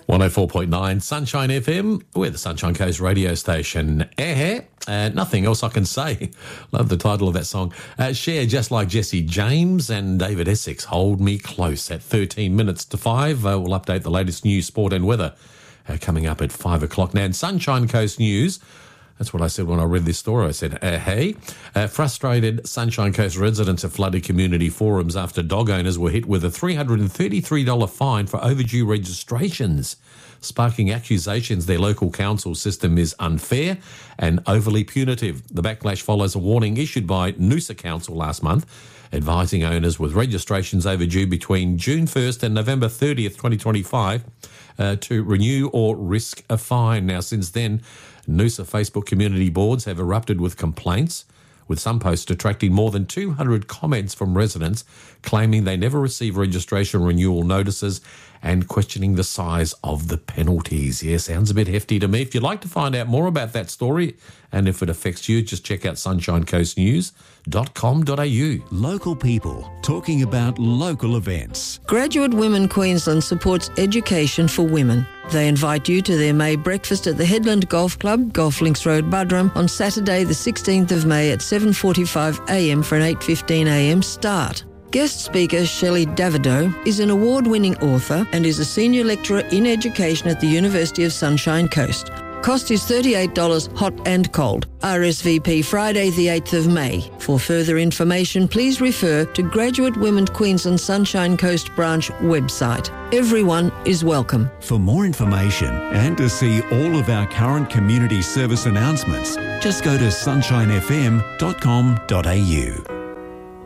104.9 Sunshine FM. We're the Sunshine Coast radio station. Nothing else I can say. Love the title of that song. Share just like Jesse James and David Essex. Hold Me Close at 13 minutes to 5. We'll update the latest news, sport and weather coming up at 5 o'clock. Now in Sunshine Coast News, that's what I said when I read this story. I said, frustrated Sunshine Coast residents have flooded community forums after dog owners were hit with a $333 fine for overdue registrations, sparking accusations their local council system is unfair and overly punitive. The backlash follows a warning issued by Noosa Council last month, advising owners with registrations overdue between June 1st and November 30th, 2025, to renew or risk a fine. Now, since then, Noosa Facebook community boards have erupted with complaints, with some posts attracting more than 200 comments from residents claiming they never receive registration renewal notices and questioning the size of the penalties. Yeah, sounds a bit hefty to me. If you'd like to find out more about that story and if it affects you, just check out sunshinecoastnews.com.au. Local people talking about local events. Graduate Women Queensland supports education for women. They invite you to their May breakfast at the Headland Golf Club, Golf Links Road, Buderim, on Saturday the 16th of May at 7:45am for an 8:15am start. Guest speaker Shelley Davidow is an award-winning author and is a senior lecturer in education at the University of Sunshine Coast. Cost is $38 hot and cold. RSVP Friday the 8th of May. For further information, please refer to Graduate Women Queensland Sunshine Coast Branch website. Everyone is welcome. For more information and to see all of our current community service announcements, just go to sunshinefm.com.au.